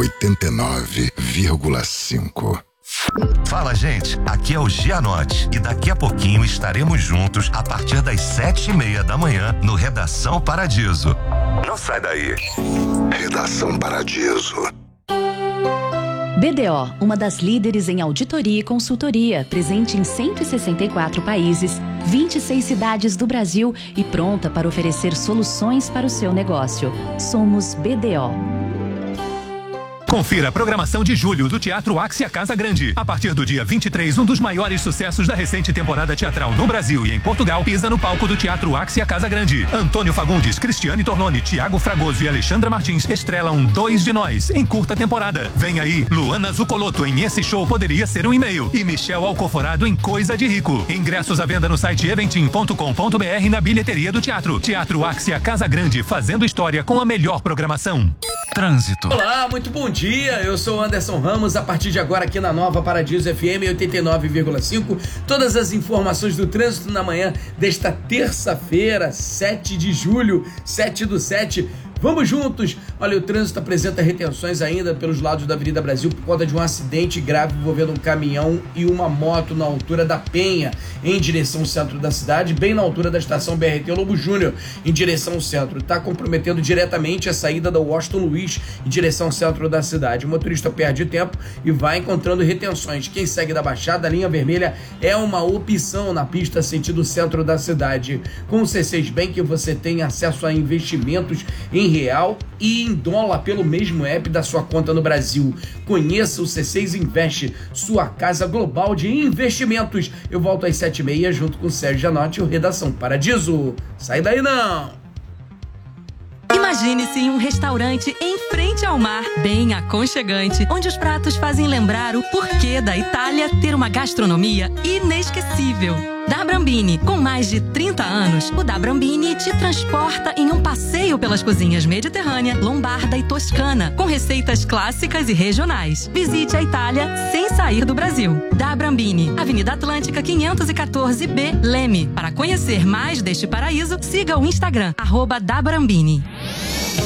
89,5. Fala, gente, aqui é o Gianotti e daqui a pouquinho estaremos juntos a partir das 7:30 da manhã no Redação Paradiso. Não sai daí. Redação Paradiso. BDO, uma das líderes em auditoria e consultoria, presente em 164 países, 26 cidades do Brasil e pronta para oferecer soluções para o seu negócio. Somos BDO. Confira a programação de julho do Teatro Axia Casa Grande. A partir do dia 23, um dos maiores sucessos da recente temporada teatral no Brasil e em Portugal pisa no palco do Teatro Axia Casa Grande. Antônio Fagundes, Cristiane Tornoni, Tiago Fragoso e Alexandra Martins estrelam Dois de Nós em curta temporada. Vem aí Luana Zucoloto em Esse Show Poderia Ser um E-mail e Michel Alcoforado em Coisa de Rico. Ingressos à venda no site eventim.com.br e na bilheteria do teatro. Teatro Axia Casa Grande, fazendo história com a melhor programação. Trânsito. Olá, muito bom dia. Eu sou o Anderson Ramos, a partir de agora aqui na Nova Paradiso FM 89,5. Todas as informações do trânsito na manhã desta terça-feira, 7 de julho, 7/7. Vamos juntos! Olha, o trânsito apresenta retenções ainda pelos lados da Avenida Brasil por conta de um acidente grave envolvendo um caminhão e uma moto na altura da Penha, em direção ao centro da cidade, bem na altura da estação BRT Lobo Júnior, em direção ao centro. Está comprometendo diretamente a saída da Washington Luiz, em direção ao centro da cidade. O motorista perde tempo e vai encontrando retenções. Quem segue da Baixada, a linha vermelha é uma opção na pista sentido centro da cidade. Com o C6 Bank você tem acesso a investimentos em real e em dólar pelo mesmo app da sua conta no Brasil. Conheça o C6 Invest, sua casa global de investimentos. Eu volto às 7:30 junto com o Sérgio Gianotti e o Redação Paradiso. Sai daí não! Imagine-se em um restaurante em frente ao mar, bem aconchegante, onde os pratos fazem lembrar o porquê da Itália ter uma gastronomia inesquecível. Da Brambini, com mais de 30 anos, o Da Brambini te transporta em um passeio pelas cozinhas mediterrânea, lombarda e toscana, com receitas clássicas e regionais. Visite a Itália sem sair do Brasil. Da Brambini, Avenida Atlântica 514B, Leme. Para conhecer mais deste paraíso, siga o Instagram, @dabrambini.